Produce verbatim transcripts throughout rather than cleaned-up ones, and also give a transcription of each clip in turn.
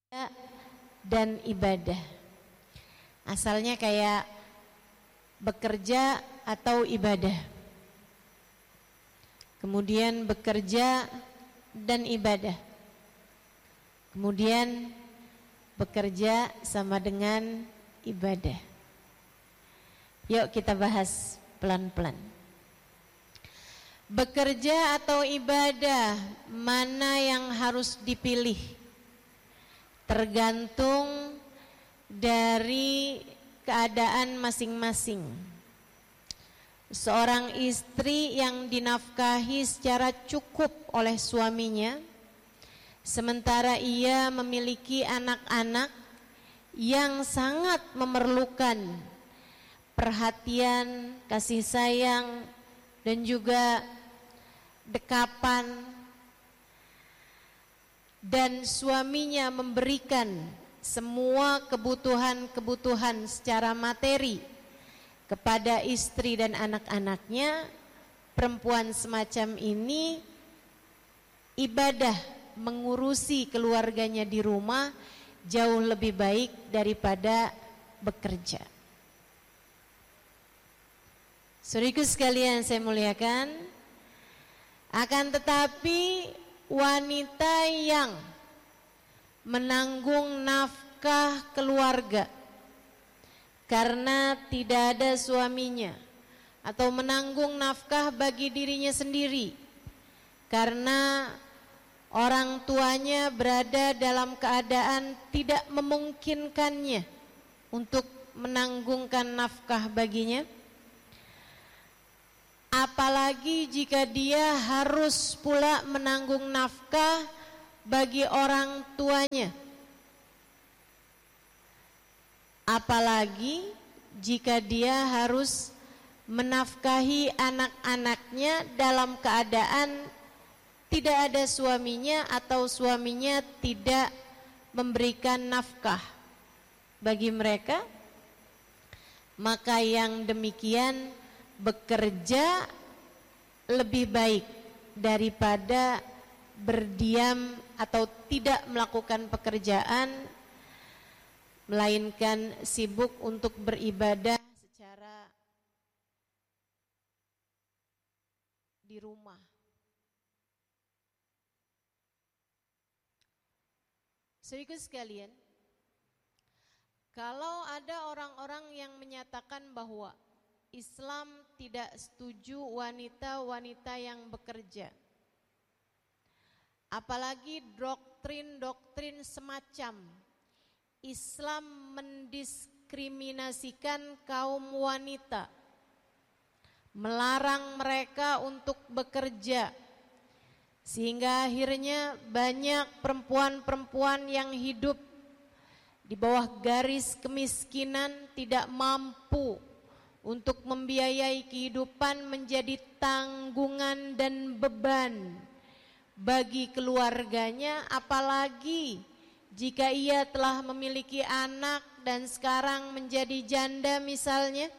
dan ibadah. Asalnya kayak bekerja atau ibadah. Kemudian bekerja dan ibadah. Kemudian bekerja sama dengan ibadah. Yuk kita bahas pelan-pelan. Bekerja atau ibadah, mana yang harus dipilih? Tergantung dari keadaan masing-masing. Seorang istri yang dinafkahi secara cukup oleh suaminya, sementara ia memiliki anak-anak yang sangat memerlukan perhatian, kasih sayang, dan juga dekapan, dan suaminya memberikan semua kebutuhan-kebutuhan secara materi kepada istri dan anak-anaknya, perempuan semacam ini ibadah mengurusi keluarganya di rumah jauh lebih baik daripada bekerja. Saudaraku sekalian saya muliakan, akan tetapi wanita yang menanggung nafkah keluarga karena tidak ada suaminya, atau menanggung nafkah bagi dirinya sendiri karena orang tuanya berada dalam keadaan tidak memungkinkannya untuk menanggungkan nafkah baginya, apalagi jika dia harus pula menanggung nafkah bagi orang tuanya, apalagi jika dia harus menafkahi anak-anaknya dalam keadaan tidak ada suaminya atau suaminya tidak memberikan nafkah bagi mereka, maka yang demikian bekerja lebih baik daripada berdiam atau tidak melakukan pekerjaan, melainkan sibuk untuk beribadah secara di rumah. Saudaraku sekalian, kalau ada orang-orang yang menyatakan bahwa Islam tidak setuju wanita-wanita yang bekerja, apalagi doktrin-doktrin semacam Islam mendiskriminasikan kaum wanita, melarang mereka untuk bekerja, sehingga akhirnya banyak perempuan-perempuan yang hidup di bawah garis kemiskinan tidak mampu untuk membiayai kehidupan, menjadi tanggungan dan beban bagi keluarganya, apalagi jika ia telah memiliki anak dan sekarang menjadi janda misalnya.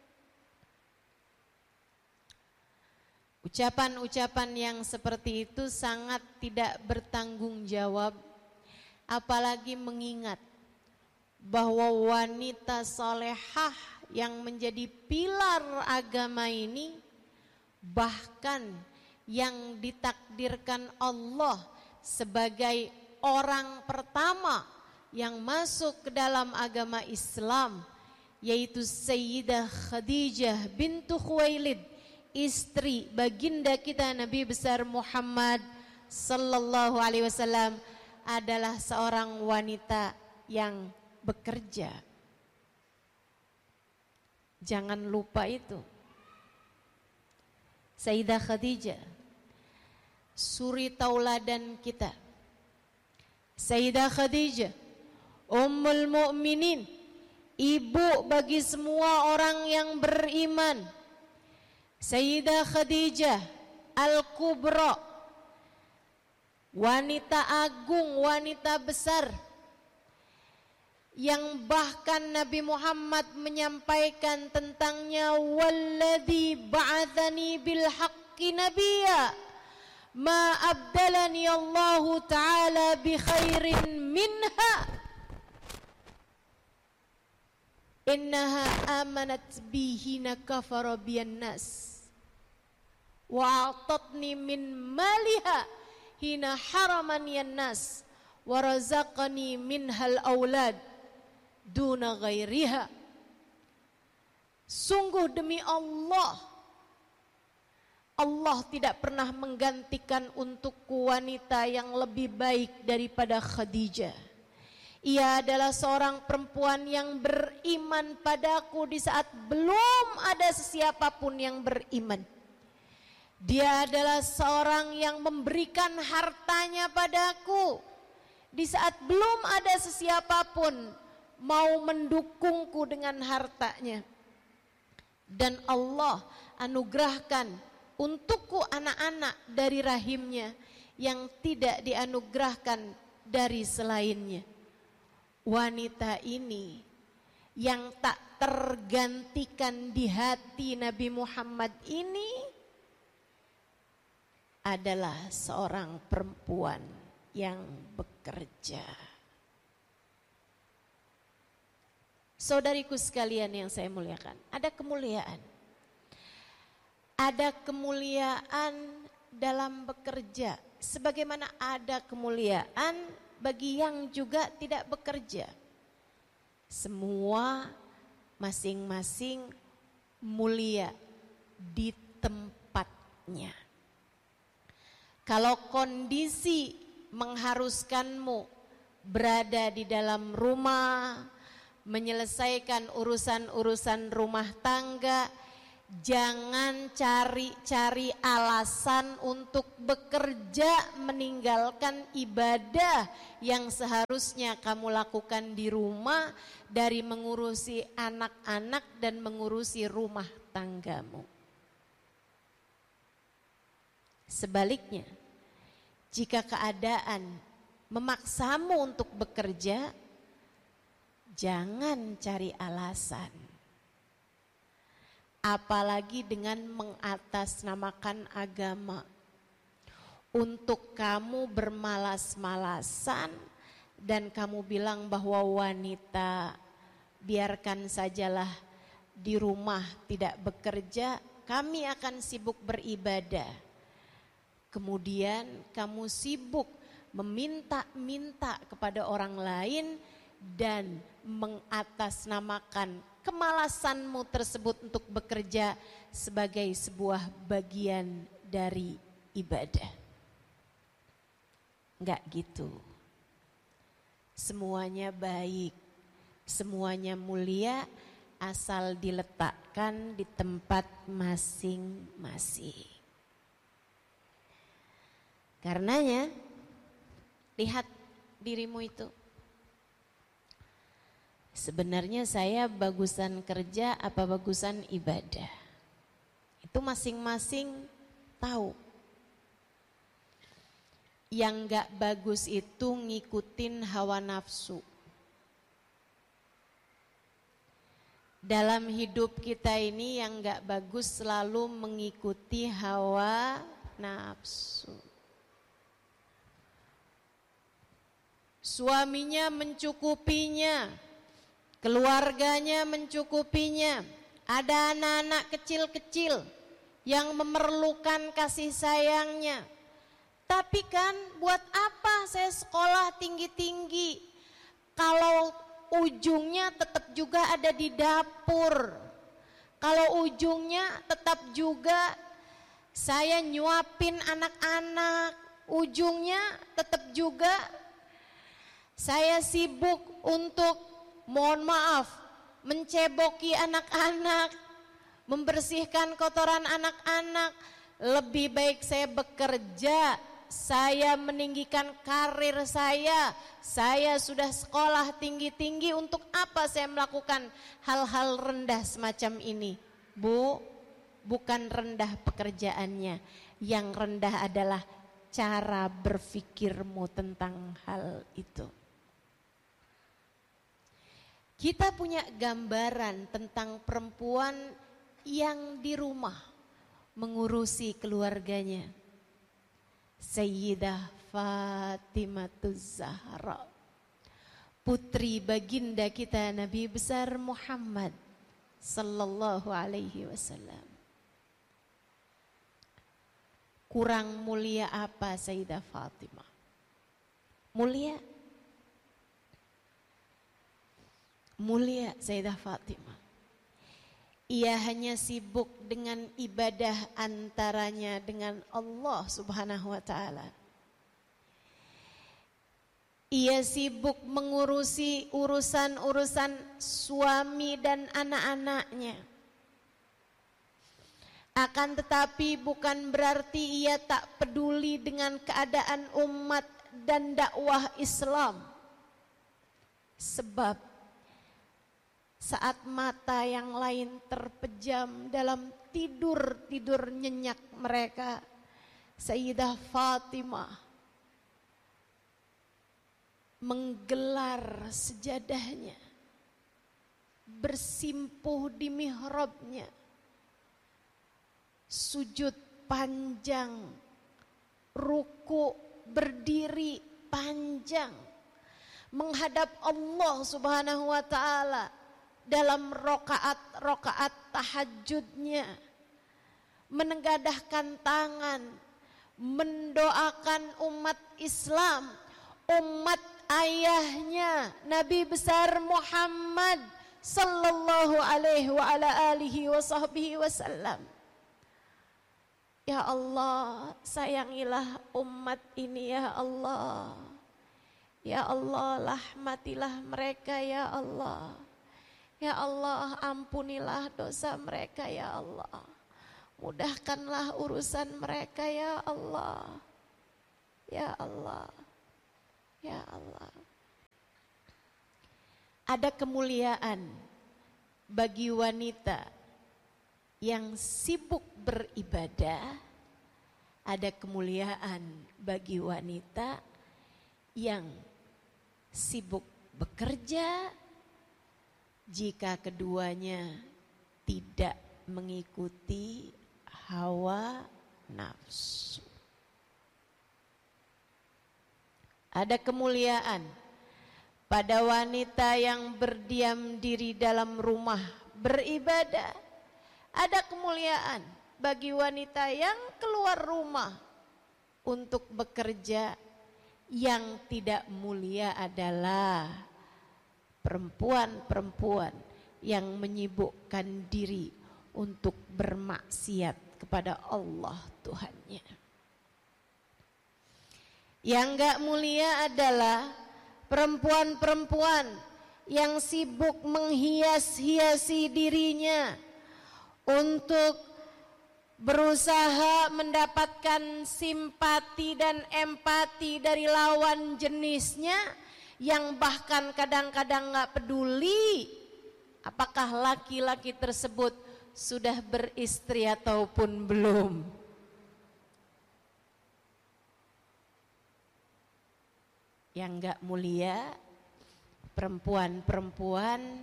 Ucapan-ucapan yang seperti itu sangat tidak bertanggung jawab, apalagi mengingat bahwa wanita solehah yang menjadi pilar agama ini, bahkan yang ditakdirkan Allah sebagai orang pertama yang masuk ke dalam agama Islam, yaitu Sayyidah Khadijah bintu Khuwailid, istri baginda kita Nabi besar Muhammad sallallahu alaihi wasallam, adalah seorang wanita yang bekerja. Jangan lupa itu. Sayyidah Khadijah, suri tauladan kita. Sayyidah Khadijah, Ummul Mukminin, ibu bagi semua orang yang beriman. Sayyidah Khadijah Al-Kubra, wanita agung, wanita besar, yang bahkan Nabi Muhammad menyampaikan tentangnya, walladzi ba'atsani bil haqqi nabiyya ma abdalani Allahu ta'ala bi khairin minha innaha amanat bi hina kafara biyan nas wa a'tatni min maliha hina haramani nas wa razaqani minhal aulad duna ghairiha. Sungguh demi Allah, Allah tidak pernah menggantikan untukku wanita yang lebih baik daripada Khadijah. Ia adalah seorang perempuan yang beriman padaku di saat belum ada sesiapapun yang beriman. Dia adalah seorang yang memberikan hartanya padaku di saat belum ada sesiapapun mau mendukungku dengan hartanya. Dan Allah anugerahkan untukku anak-anak dari rahimnya yang tidak dianugerahkan dari selainnya. Wanita ini yang tak tergantikan di hati Nabi Muhammad ini adalah seorang perempuan yang bekerja. Saudariku sekalian yang saya muliakan, ada kemuliaan. Ada kemuliaan dalam bekerja, sebagaimana ada kemuliaan bagi yang juga tidak bekerja. Semua masing-masing mulia di tempatnya. Kalau kondisi mengharuskanmu berada di dalam rumah, menyelesaikan urusan-urusan rumah tangga, jangan cari-cari alasan untuk bekerja meninggalkan ibadah yang seharusnya kamu lakukan di rumah dari mengurusi anak-anak dan mengurusi rumah tanggamu. Sebaliknya, jika keadaan memaksamu untuk bekerja, jangan cari alasan. Apalagi dengan mengatasnamakan agama. Untuk kamu bermalas-malasan dan kamu bilang bahwa wanita biarkan sajalah di rumah tidak bekerja, kami akan sibuk beribadah. Kemudian kamu sibuk meminta-minta kepada orang lain dan mengatasnamakan kemalasanmu tersebut untuk bekerja sebagai sebuah bagian dari ibadah. Enggak gitu. Semuanya baik, semuanya mulia asal diletakkan di tempat masing-masing. Karenanya, lihat dirimu itu. Sebenarnya saya bagusan kerja apa bagusan ibadah? Itu masing-masing tahu. Yang gak bagus itu ngikutin hawa nafsu. Dalam hidup kita ini yang gak bagus selalu mengikuti hawa nafsu. Suaminya mencukupinya, keluarganya mencukupinya, ada anak-anak kecil-kecil yang memerlukan kasih sayangnya. Tapi kan buat apa saya sekolah tinggi-tinggi kalau ujungnya tetap juga ada di dapur. Kalau ujungnya tetap juga saya nyuapin anak-anak, ujungnya tetap juga saya sibuk untuk, mohon maaf, menceboki anak-anak, membersihkan kotoran anak-anak. Lebih baik saya bekerja, saya meninggikan karir saya, saya sudah sekolah tinggi-tinggi, untuk apa saya melakukan hal-hal rendah semacam ini? Bu, bukan rendah pekerjaannya, yang rendah adalah cara berpikirmu tentang hal itu. Kita punya gambaran tentang perempuan yang di rumah mengurusi keluarganya. Sayyidah Fatimatuz Zahra, putri baginda kita Nabi besar Muhammad sallallahu alaihi wasallam. Kurang mulia apa Sayyidah Fatimah? Mulia. Mulia Sayyidah Fatimah. Ia hanya sibuk dengan ibadah antaranya dengan Allah Subhanahu wa taala. Ia sibuk mengurusi urusan-urusan suami dan anak-anaknya. Akan tetapi bukan berarti ia tak peduli dengan keadaan umat dan dakwah Islam. Sebab saat mata yang lain terpejam dalam tidur-tidur nyenyak mereka, Sayyidah Fatimah menggelar sejadahnya, bersimpuh di mihrabnya, sujud panjang, ruku berdiri panjang, menghadap Allah Subhanahu wa taala dalam rokaat-rokaat tahajudnya, menengadahkan tangan, mendoakan umat Islam, umat ayahnya Nabi besar Muhammad sallallahu alaihi wa ala alihi wa sahbihi wasallam. Ya Allah, sayangilah umat ini ya Allah. Ya Allah, rahmatilah mereka ya Allah. Ya Allah, ampunilah dosa mereka ya Allah. Mudahkanlah urusan mereka ya Allah. Ya Allah. Ya Allah. Ada kemuliaan bagi wanita yang sibuk beribadah, ada kemuliaan bagi wanita yang sibuk bekerja jika keduanya tidak mengikuti hawa nafsu. Ada kemuliaan pada wanita yang berdiam diri dalam rumah beribadah. Ada kemuliaan bagi wanita yang keluar rumah untuk bekerja. Yang tidak mulia adalah perempuan-perempuan yang menyibukkan diri untuk bermaksiat kepada Allah Tuhannya. Yang gak mulia adalah perempuan-perempuan yang sibuk menghias-hiasi dirinya untuk berusaha mendapatkan simpati dan empati dari lawan jenisnya, yang bahkan kadang-kadang gak peduli apakah laki-laki tersebut sudah beristri ataupun belum. Yang gak mulia perempuan-perempuan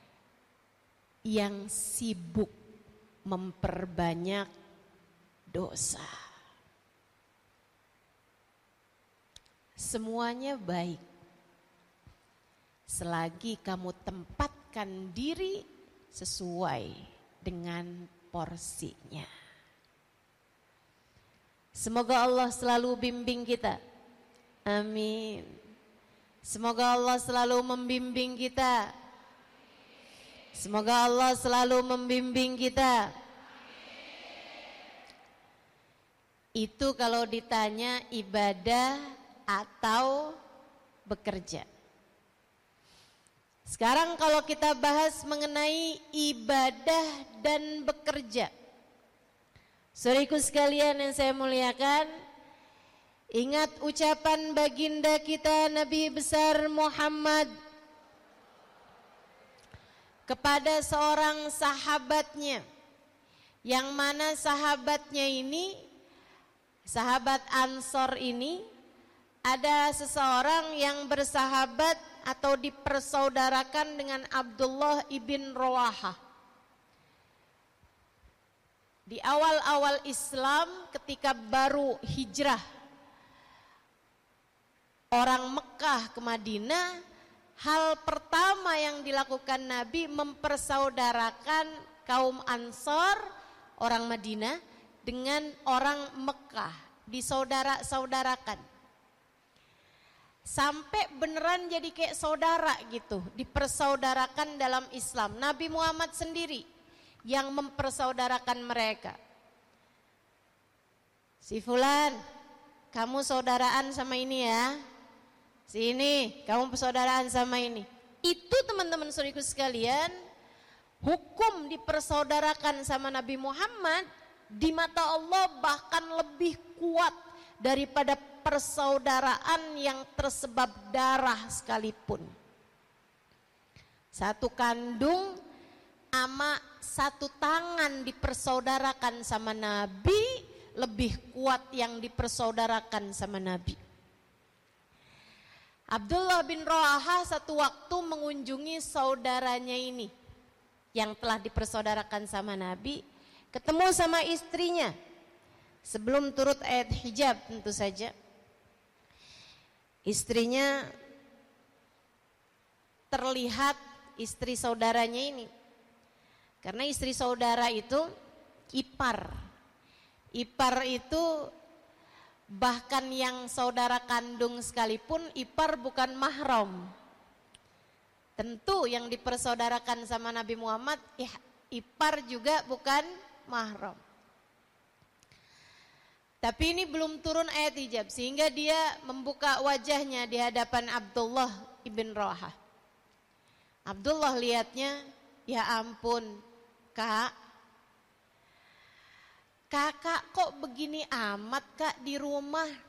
yang sibuk memperbanyak dosa. Semuanya baik selagi kamu tempatkan diri sesuai dengan porsinya. Semoga Allah selalu bimbing kita. Amin. Semoga Allah selalu membimbing kita. Semoga Allah selalu membimbing kita. Itu kalau ditanya ibadah atau bekerja. Sekarang kalau kita bahas mengenai ibadah dan bekerja. Saudaraku sekalian yang saya muliakan, ingat ucapan baginda kita Nabi besar Muhammad kepada seorang sahabatnya, yang mana sahabatnya ini, sahabat Ansor ini, ada seseorang yang bersahabat atau dipersaudarakan dengan Abdullah ibn Rawahah. Di awal-awal Islam ketika baru hijrah orang Mekah ke Madinah, hal pertama yang dilakukan Nabi mempersaudarakan kaum Ansor, orang Madinah, dengan orang Mekah, disaudara-saudarakan. Sampai beneran jadi kayak saudara gitu, dipersaudarakan dalam Islam. Nabi Muhammad sendiri yang mempersaudarakan mereka. Si fulan, kamu saudaraan sama ini ya. Si ini, kamu persaudaraan sama ini. Itu teman-teman saudaraku sekalian, hukum dipersaudarakan sama Nabi Muhammad di mata Allah bahkan lebih kuat daripada persaudaraan yang tersebab darah sekalipun. Satu kandung ama satu tangan dipersaudarakan sama Nabi lebih kuat yang dipersaudarakan sama Nabi. Abdullah bin Rawaha satu waktu mengunjungi saudaranya ini yang telah dipersaudarakan sama Nabi, ketemu sama istrinya sebelum turut ayat hijab tentu saja. Istrinya terlihat istri saudaranya ini, karena istri saudara itu ipar. Ipar itu bahkan yang saudara kandung sekalipun ipar bukan mahram. Tentu yang dipersaudarakan sama Nabi Muhammad ipar juga bukan mahram. Tapi ini belum turun ayat hijab sehingga dia membuka wajahnya di hadapan Abdullah ibn Rawaha. Abdullah lihatnya, ya ampun, Kak. Kakak kok begini amat Kak di rumah?